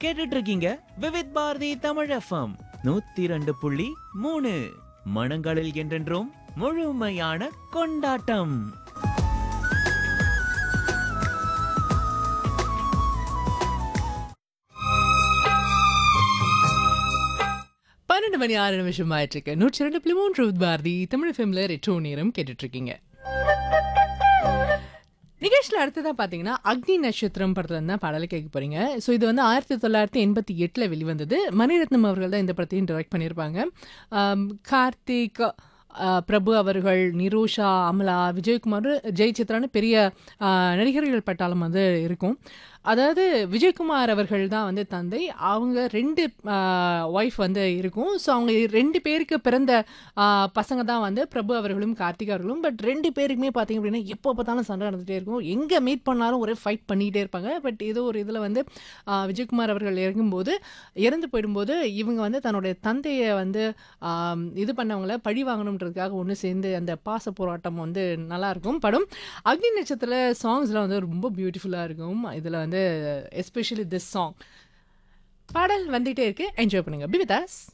கேட்டுட்டு இருக்கீங்க விவித் பாரதி தமிழ் எஃப்எம் 102.3. மனங்களில் என்றென்றும் முழுமையான கொண்டாட்டம். 12 மணி 6 நிமிஷம் ஆயிட்டு இருக்கு. 102.3 பாரதி தமிழ் எஃப்எம்ல ரெட்ரோ நேரம் கேட்டுட்டு இருக்கீங்க. நிகழ்ச்சியில் அடுத்ததாக பார்த்தீங்கன்னா அக்னி நட்சத்திரம் படத்துல இருந்தால் பாடலை கேட்க போறீங்க. ஸோ இது வந்து 1988 வெளிவந்தது. மணிரத்னம் அவர்கள் தான் இந்த படத்தையும் டைரக்ட் பண்ணியிருப்பாங்க. கார்த்திக், பிரபு அவர்கள், நிரூஷா, அமலா, விஜயகுமார், ஜெயசித்ரான்னு பெரிய நடிகர்கள் பட்டாளம் வந்து இருக்கும். அதாவது விஜயகுமார் அவர்கள் தான் வந்து தந்தை. அவங்க 2 ஒய்ஃப் வந்து இருக்கும். ஸோ அவங்க 2 பேருக்கு பிறந்த பசங்க தான் வந்து பிரபு அவர்களும் கார்த்திக் அவர்களும். பட் 2 பேருக்குமே பார்த்தீங்க அப்படின்னா எப்போ பார்த்தாலும் சண்டை நடந்துகிட்டே இருக்கும். எங்கே மீட் பண்ணாலும் ஒரே ஃபைட் பண்ணிகிட்டே இருப்பாங்க. பட் ஏதோ ஒரு இதில் வந்து விஜயகுமார் அவர்கள் இறந்து போயிடும்போது இவங்க வந்து தன்னுடைய தந்தையை வந்து இது பண்ணவங்கள பழி வாங்கணுன்றதுக்காக ஒன்று சேர்ந்து அந்த பாச போராட்டம் வந்து நல்லாயிருக்கும். படம் அக்னி நட்சத்திர சாங்ஸ்லாம் வந்து ரொம்ப பியூட்டிஃபுல்லாக இருக்கும். இதில் வந்து எஸ்பெஷலி திஸ் சாங் பாடல் வந்துகிட்டே இருக்கு. என்ஜாய் பண்ணுங்க. Be with us.